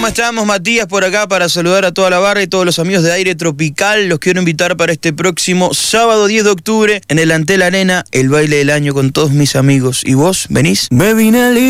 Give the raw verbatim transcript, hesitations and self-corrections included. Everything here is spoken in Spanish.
¿cómo estamos? Matías por acá para saludar a toda la barra y todos los amigos de Aire Tropical. Los quiero invitar para este próximo sábado diez de octubre en el Antel Arena, el baile del año con todos mis amigos. ¿Y vos venís? Me vine